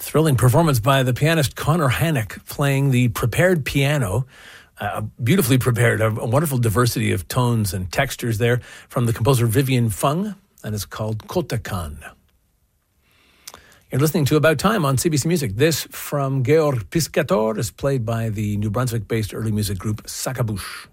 Thrilling performance by the pianist Connor Hannock playing the prepared piano, beautifully prepared, a wonderful diversity of tones and textures there from the composer Vivian Fung, and it's called Kotakan. You're listening to About Time on CBC Music. This from Georg Piscator is played by the New Brunswick-based early music group Sakabush.